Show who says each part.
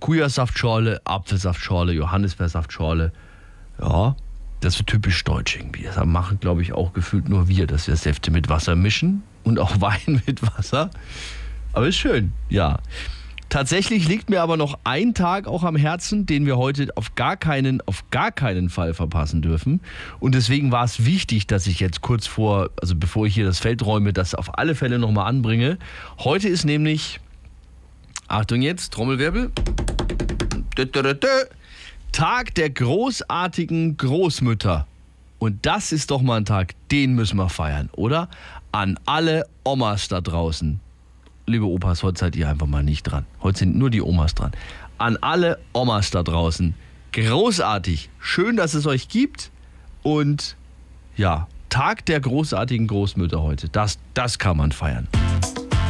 Speaker 1: Kujassaftschorle, Apfelsaftschorle, Johannisbeersaftschorle. Ja, das ist typisch deutsch irgendwie. Das machen, glaube ich, auch gefühlt nur wir, dass wir Säfte mit Wasser mischen und auch Wein mit Wasser. Aber ist schön, ja. Tatsächlich liegt mir aber noch ein Tag auch am Herzen, den wir heute auf gar keinen Fall verpassen dürfen. Und deswegen war es wichtig, dass ich jetzt kurz vor, also bevor ich hier das Feld räume, das auf alle Fälle nochmal anbringe. Heute ist nämlich, Achtung jetzt, Trommelwirbel, Tag der großartigen Großmütter. Und das ist doch mal ein Tag, den müssen wir feiern, oder? An alle Omas da draußen. Liebe Opas, heute seid ihr einfach mal nicht dran. Heute sind nur die Omas dran. An alle Omas da draußen. Großartig. Schön, dass es euch gibt. Und ja, Tag der großartigen Großmütter heute. Das kann man feiern.